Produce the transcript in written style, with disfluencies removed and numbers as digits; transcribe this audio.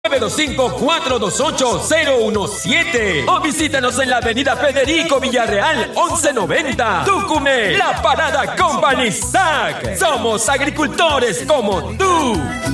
925-428-017 o visítanos en la avenida Federico Villarreal 1190, Tucumé. La Parada Company SAC. Somos agricultores como tú.